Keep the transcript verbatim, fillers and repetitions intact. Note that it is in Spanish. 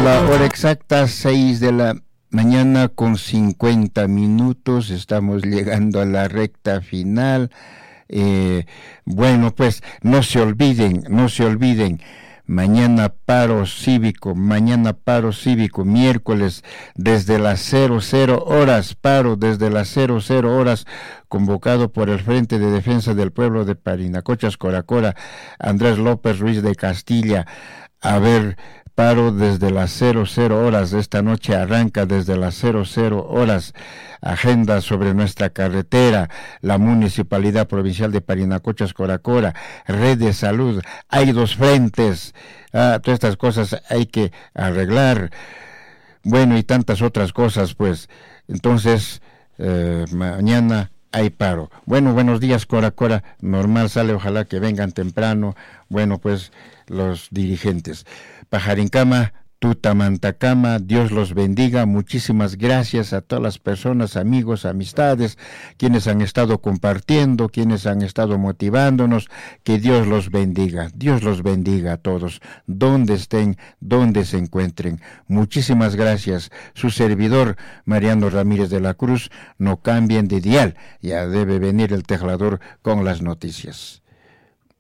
la hora exacta, seis de la mañana con cincuenta minutos, estamos llegando a la recta final. Eh, bueno, pues no se olviden, no se olviden, mañana paro cívico, mañana paro cívico, miércoles desde las cero cero horas, paro desde las cero cero horas, convocado por el Frente de Defensa del Pueblo de Parinacochas, Coracora, Andrés López Ruiz de Castilla. A ver, paro desde las cero cero horas, esta noche arranca desde las cero cero horas, agenda sobre nuestra carretera, la Municipalidad Provincial de Parinacochas, Coracora, Red de Salud, hay dos frentes, ah, todas estas cosas hay que arreglar, bueno, y tantas otras cosas, pues, entonces, eh, mañana hay paro. Bueno, buenos días, Coracora, normal sale, ojalá que vengan temprano, bueno, pues, los dirigentes. Pajarincama, Tutamantacama, Dios los bendiga. Muchísimas gracias a todas las personas, amigos, amistades, quienes han estado compartiendo, quienes han estado motivándonos. Que Dios los bendiga, Dios los bendiga a todos, donde estén, donde se encuentren. Muchísimas gracias. Su servidor, Mariano Ramírez de la Cruz. No cambien de dial, ya debe venir el teclador con las noticias.